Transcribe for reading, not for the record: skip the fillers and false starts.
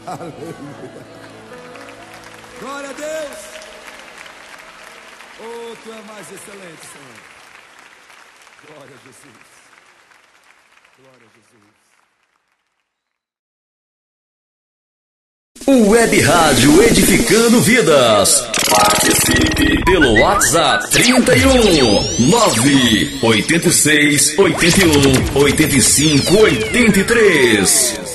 Aleluia. Glória a Deus. Oh, tu é mais excelente, Senhor. Glória a Jesus. Glória a O Jesus. Web Rádio Edificando Vidas. Participe pelo WhatsApp 31 986 81 85 83.